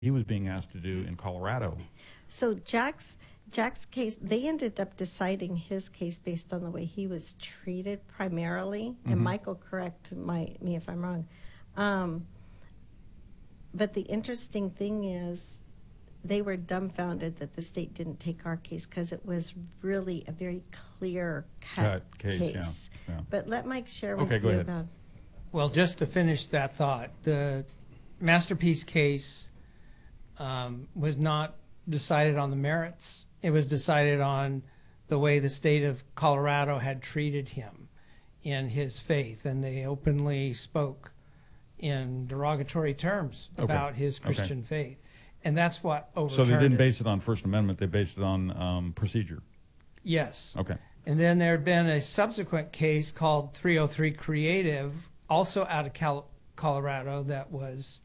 he was being asked to do in Colorado. So Jack's case, they ended up deciding his case based on the way he was treated primarily. And Michael, correct me if I'm wrong. But the interesting thing is, they were dumbfounded that the state didn't take our case because it was really a very clear-cut case. Yeah. But let Mike share with Okay, go you ahead. about. Well, just to finish that thought, the Masterpiece case was not decided on the merits. It was decided on the way the state of Colorado had treated him in his faith, and they openly spoke in derogatory terms about his Christian faith. And that's what overturned So they didn't it. base it on First Amendment, they based it on procedure. Yes. Okay. And then there had been a subsequent case called 303 Creative, also out of Colorado, that was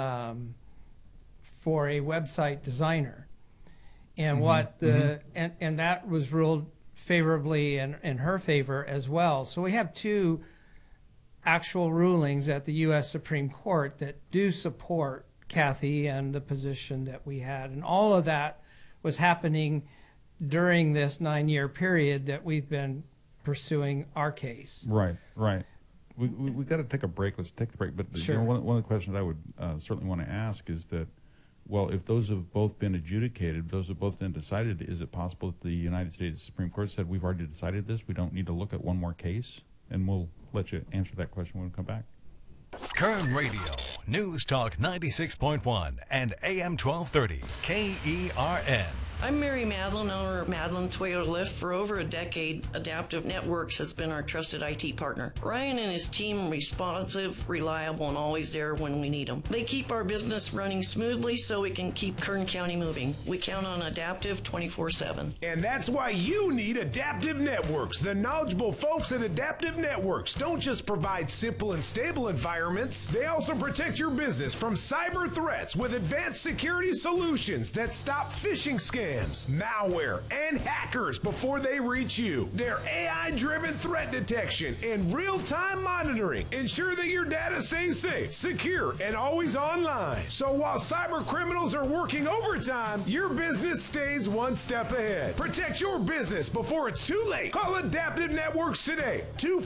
for a website designer. And what the and that was ruled favorably in her favor as well. So we have two actual rulings at the U.S. Supreme Court that do support Kathy and the position that we had. And all of that was happening during this 9-year period that we've been pursuing our case. Right. We got to take a break. Let's take the break. But Sure. you know, one of the questions I would certainly want to ask is that, well, if those have both been adjudicated, those have both been decided, is it possible that the United States Supreme Court said, we've already decided this, we don't need to look at one more case? And we'll let you answer that question when we come back. Kern Radio, News Talk 96.1 and AM 1230, KERN. I'm Mary Madeline, owner of Madeline Toyota Lift. For over a decade, Adaptive Networks has been our trusted IT partner. Ryan and his team are responsive, reliable, and always there when we need them. They keep our business running smoothly so we can keep Kern County moving. We count on Adaptive 24/7. And that's why you need Adaptive Networks. The knowledgeable folks at Adaptive Networks don't just provide simple and stable environments, they also protect your business from cyber threats with advanced security solutions that stop phishing scams, malware, and hackers before they reach you. Their AI-driven threat detection and real-time monitoring ensure that your data stays safe, secure, and always online. So while cyber criminals are working overtime, your business stays one step ahead. Protect your business before it's too late. Call Adaptive Networks today,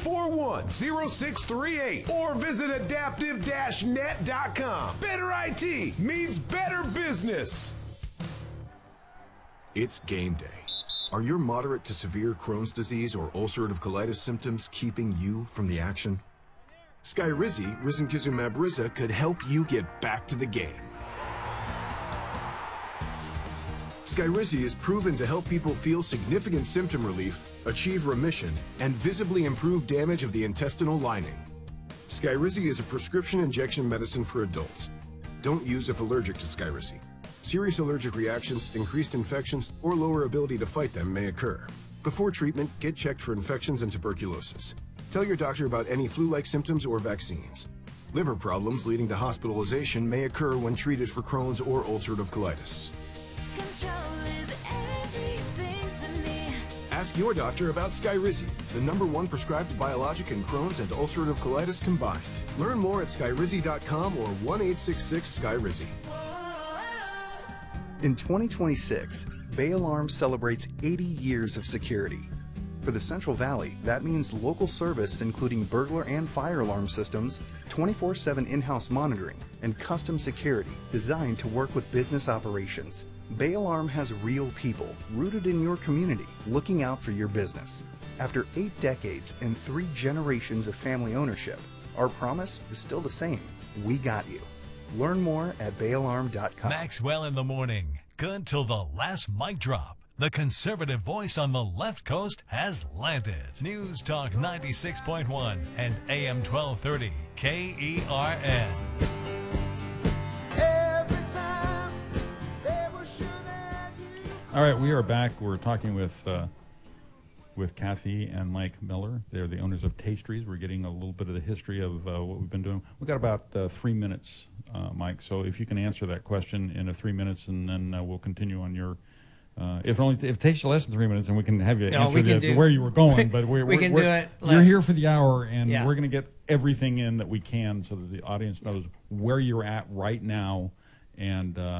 241-0638, or visit adaptive-net.com. Better IT means better business. It's game day. Are your moderate to severe Crohn's disease or ulcerative colitis symptoms keeping you from the action? Skyrizi, risankizumab Riza, could help you get back to the game. Skyrizi is proven to help people feel significant symptom relief, achieve remission, and visibly improve damage of the intestinal lining. Skyrizi is a prescription injection medicine for adults. Don't use if allergic to Skyrizi. Serious allergic reactions, increased infections, or lower ability to fight them may occur. Before treatment, get checked for infections and tuberculosis. Tell your doctor about any flu-like symptoms or vaccines. Liver problems leading to hospitalization may occur when treated for Crohn's or ulcerative colitis. Control is everything to me. Ask your doctor about Skyrizi, the #1 prescribed biologic in Crohn's and ulcerative colitis combined. Learn more at skyrizi.com or 1-866-SKYRIZI. In 2026, Bay Alarm celebrates 80 years of security. For the Central Valley, that means local service including burglar and fire alarm systems, 24/7 in-house monitoring, and custom security designed to work with business operations. Bay Alarm has real people rooted in your community looking out for your business. After 8 decades and 3 generations of family ownership, our promise is still the same. We got you. Learn more at bayalarm.com. Maxwell in the morning. Good till the last mic drop. The conservative voice on the left coast has landed. News Talk 96.1 and AM 1230 KERN. All right, we are back. We're talking with Kathy and Mike Miller. They're the owners of Tastries. We're getting a little bit of the history of what we've been doing. We've got about 3 minutes, Mike. So if you can answer that question in 3 minutes, and then we'll continue on your. If it takes you less than 3 minutes, and we can have you answer where you were going. But we can do it. You're here for the hour, and we're going to get everything in that we can, so that the audience knows where you're at right now, and